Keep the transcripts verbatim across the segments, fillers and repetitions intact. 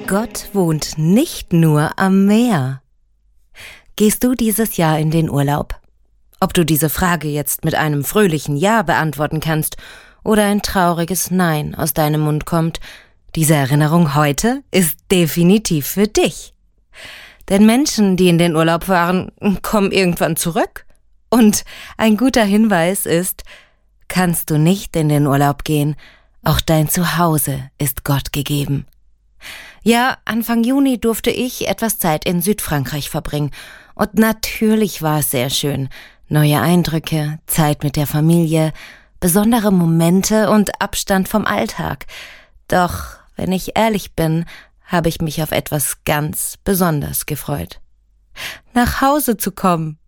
Gott wohnt nicht nur am Meer. Gehst du dieses Jahr in den Urlaub? Ob du diese Frage jetzt mit einem fröhlichen Ja beantworten kannst oder ein trauriges Nein aus deinem Mund kommt, diese Erinnerung heute ist definitiv für dich. Denn Menschen, die in den Urlaub fahren, kommen irgendwann zurück. Und ein guter Hinweis ist, kannst du nicht in den Urlaub gehen, auch dein Zuhause ist Gott gegeben. Ja, Anfang Juni durfte ich etwas Zeit in Südfrankreich verbringen. Und natürlich war es sehr schön. Neue Eindrücke, Zeit mit der Familie, besondere Momente und Abstand vom Alltag. Doch, wenn ich ehrlich bin, habe ich mich auf etwas ganz besonders gefreut. Nach Hause zu kommen.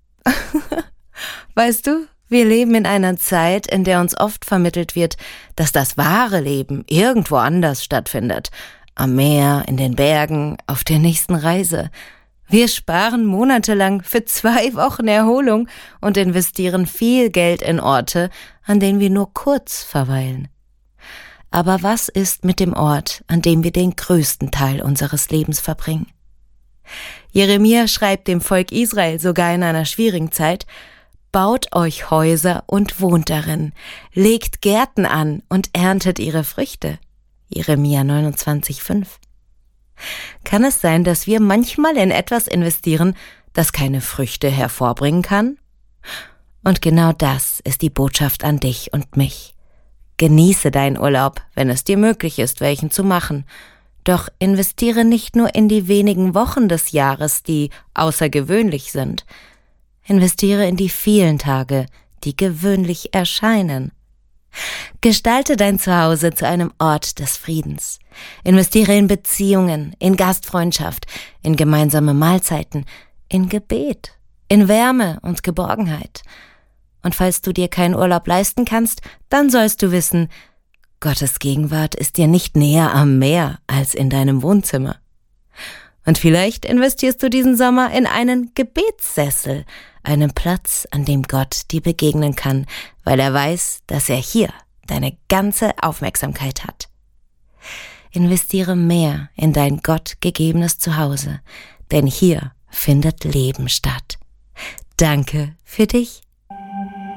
Weißt du, wir leben in einer Zeit, in der uns oft vermittelt wird, dass das wahre Leben irgendwo anders stattfindet. Am Meer, in den Bergen, auf der nächsten Reise. Wir sparen monatelang für zwei Wochen Erholung und investieren viel Geld in Orte, an denen wir nur kurz verweilen. Aber was ist mit dem Ort, an dem wir den größten Teil unseres Lebens verbringen? Jeremia schreibt dem Volk Israel sogar in einer schwierigen Zeit: Baut euch Häuser und wohnt darin, legt Gärten an und erntet ihre Früchte. Jeremia neunundzwanzig fünf. Kann es sein, dass wir manchmal in etwas investieren, das keine Früchte hervorbringen kann? Und genau das ist die Botschaft an dich und mich. Genieße deinen Urlaub, wenn es dir möglich ist, welchen zu machen. Doch investiere nicht nur in die wenigen Wochen des Jahres, die außergewöhnlich sind. Investiere in die vielen Tage, die gewöhnlich erscheinen. Gestalte dein Zuhause zu einem Ort des Friedens. Investiere in Beziehungen, in Gastfreundschaft, in gemeinsame Mahlzeiten, in Gebet, in Wärme und Geborgenheit. Und falls du dir keinen Urlaub leisten kannst, dann sollst du wissen, Gottes Gegenwart ist dir nicht näher am Meer als in deinem Wohnzimmer. Und vielleicht investierst du diesen Sommer in einen Gebetssessel, einen Platz, an dem Gott dir begegnen kann, weil er weiß, dass er hier deine ganze Aufmerksamkeit hat. Investiere mehr in dein Gott gegebenes Zuhause, denn hier findet Leben statt. Danke für dich.